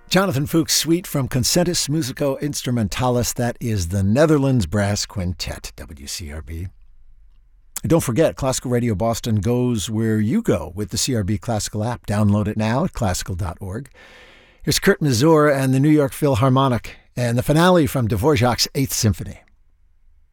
Jonathan Fuchs' suite from Concertus Musico Instrumentalis. That is the Netherlands Brass Quintet, WCRB. And don't forget, Classical Radio Boston goes where you go with the CRB Classical app. Download it now at classical.org. Here's Kurt Masur and the New York Philharmonic and the finale from Dvorak's Eighth Symphony.